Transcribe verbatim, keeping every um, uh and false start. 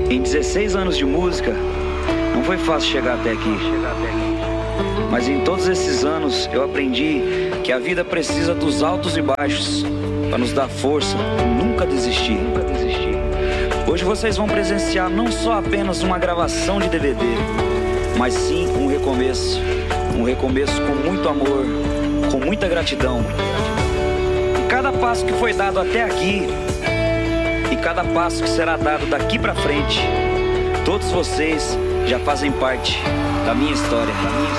Em dezesseis anos de música, não foi fácil chegar até aqui. Mas em todos esses anos eu aprendi que a vida precisa dos altos e baixos para nos dar força e nunca desistir. Hoje vocês vão presenciar não só apenas uma gravação de D V D, mas sim um recomeço. Um recomeço com muito amor, com muita gratidão. E cada passo que foi dado até aqui, e cada passo que será dado daqui pra frente, todos vocês já fazem parte da minha história. Da minha